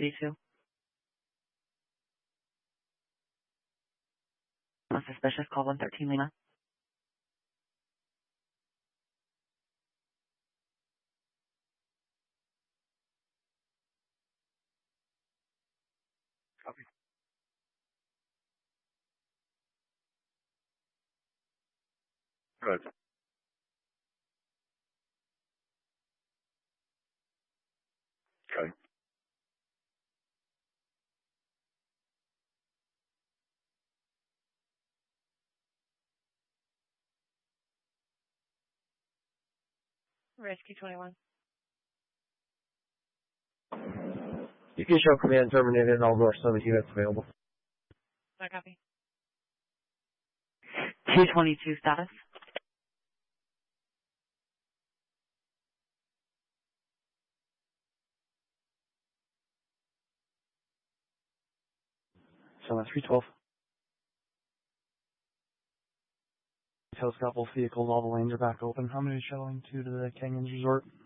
282. Suspicious, call 113 Lima. Copy. Good. Okay. Rescue 21. You can show command terminated and all North Summit units available. No copy. 222 status. Summit 312. Telescopic vehicles, all the lanes are back open. How many shuttling to the Canyons Resort?